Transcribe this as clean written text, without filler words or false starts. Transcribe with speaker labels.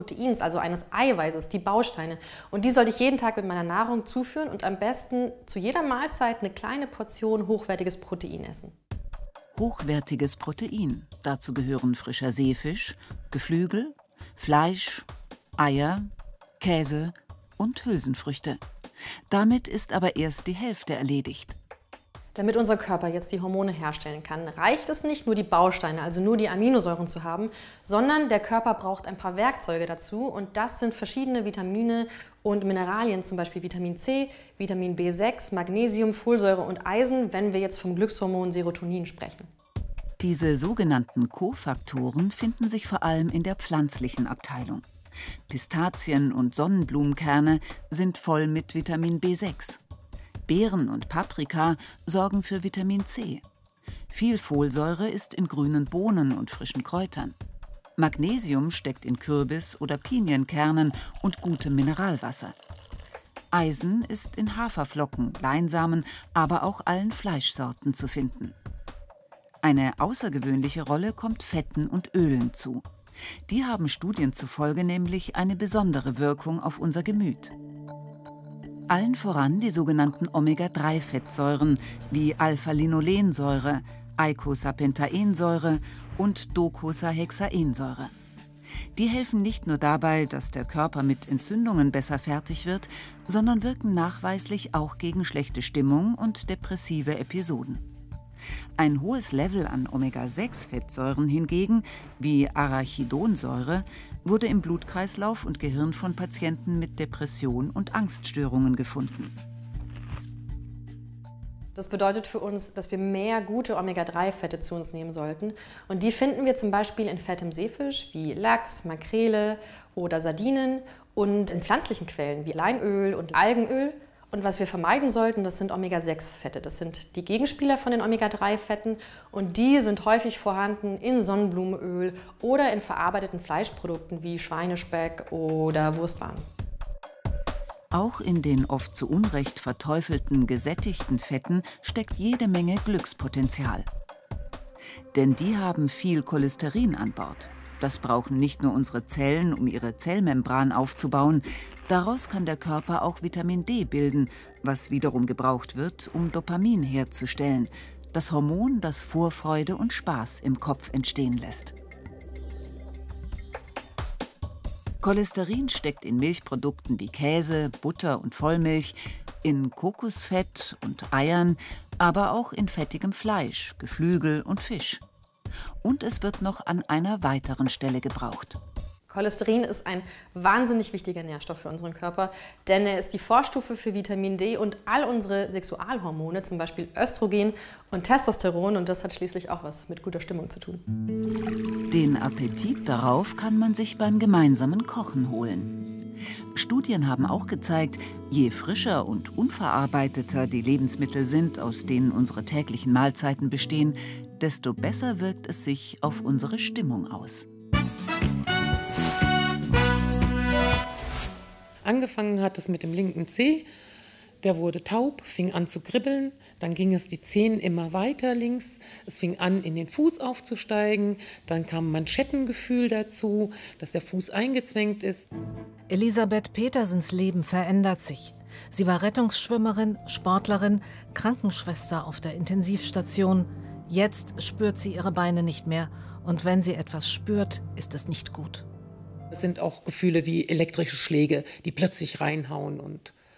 Speaker 1: Proteins, also eines Eiweißes, die Bausteine. Und die sollte ich jeden Tag mit meiner Nahrung zuführen und am besten zu jeder Mahlzeit eine kleine Portion hochwertiges Protein essen.
Speaker 2: Hochwertiges Protein. Dazu gehören frischer Seefisch, Geflügel, Fleisch, Eier, Käse und Hülsenfrüchte. Damit ist aber erst die Hälfte erledigt.
Speaker 1: Damit unser Körper jetzt die Hormone herstellen kann, reicht es nicht, nur die Bausteine, also nur die Aminosäuren zu haben, sondern der Körper braucht ein paar Werkzeuge dazu und das sind verschiedene Vitamine und Mineralien, zum Beispiel Vitamin C, Vitamin B6, Magnesium, Folsäure und Eisen, wenn wir jetzt vom Glückshormon Serotonin sprechen.
Speaker 2: Diese sogenannten Kofaktoren finden sich vor allem in der pflanzlichen Abteilung. Pistazien und Sonnenblumenkerne sind voll mit Vitamin B6. Beeren und Paprika sorgen für Vitamin C. Viel Folsäure ist in grünen Bohnen und frischen Kräutern. Magnesium steckt in Kürbis- oder Pinienkernen und gutem Mineralwasser. Eisen ist in Haferflocken, Leinsamen, aber auch allen Fleischsorten zu finden. Eine außergewöhnliche Rolle kommt Fetten und Ölen zu. Die haben Studien zufolge nämlich eine besondere Wirkung auf unser Gemüt. Allen voran die sogenannten Omega-3-Fettsäuren wie Alpha-Linolensäure, Eicosapentaensäure und Docosahexaensäure. Die helfen nicht nur dabei, dass der Körper mit Entzündungen besser fertig wird, sondern wirken nachweislich auch gegen schlechte Stimmung und depressive Episoden. Ein hohes Level an Omega-6-Fettsäuren hingegen, wie Arachidonsäure, wurde im Blutkreislauf und Gehirn von Patienten mit Depression und Angststörungen gefunden.
Speaker 1: Das bedeutet für uns, dass wir mehr gute Omega-3-Fette zu uns nehmen sollten. Und die finden wir zum Beispiel in fettem Seefisch wie Lachs, Makrele oder Sardinen und in pflanzlichen Quellen wie Leinöl und Algenöl. Und was wir vermeiden sollten, das sind Omega-6-Fette. Das sind die Gegenspieler von den Omega-3-Fetten und die sind häufig vorhanden in Sonnenblumenöl oder in verarbeiteten Fleischprodukten wie Schweinespeck oder Wurstwaren.
Speaker 2: Auch in den oft zu Unrecht verteufelten gesättigten Fetten steckt jede Menge Glückspotenzial. Denn die haben viel Cholesterin an Bord. Das brauchen nicht nur unsere Zellen, um ihre Zellmembran aufzubauen. Daraus kann der Körper auch Vitamin D bilden, was wiederum gebraucht wird, um Dopamin herzustellen, das Hormon, das Vorfreude und Spaß im Kopf entstehen lässt. Cholesterin steckt in Milchprodukten wie Käse, Butter und Vollmilch, in Kokosfett und Eiern, aber auch in fettigem Fleisch, Geflügel und Fisch. Und es wird noch an einer weiteren Stelle gebraucht.
Speaker 1: Cholesterin ist ein wahnsinnig wichtiger Nährstoff für unseren Körper, denn er ist die Vorstufe für Vitamin D und all unsere Sexualhormone, zum Beispiel Östrogen und Testosteron. Und das hat schließlich auch was mit guter Stimmung zu tun.
Speaker 2: Den Appetit darauf kann man sich beim gemeinsamen Kochen holen. Studien haben auch gezeigt, je frischer und unverarbeiteter die Lebensmittel sind, aus denen unsere täglichen Mahlzeiten bestehen, desto besser wirkt es sich auf unsere Stimmung aus.
Speaker 3: Angefangen hat es mit dem linken Zeh, der wurde taub, fing an zu kribbeln, dann ging es die Zehen immer weiter links, es fing an in den Fuß aufzusteigen, dann kam Manschettengefühl dazu, dass der Fuß eingezwängt ist.
Speaker 4: Elisabeth Petersens Leben verändert sich. Sie war Rettungsschwimmerin, Sportlerin, Krankenschwester auf der Intensivstation. Jetzt spürt sie ihre Beine nicht mehr und wenn sie etwas spürt, ist es nicht gut.
Speaker 3: Es sind auch Gefühle wie elektrische Schläge, die plötzlich reinhauen und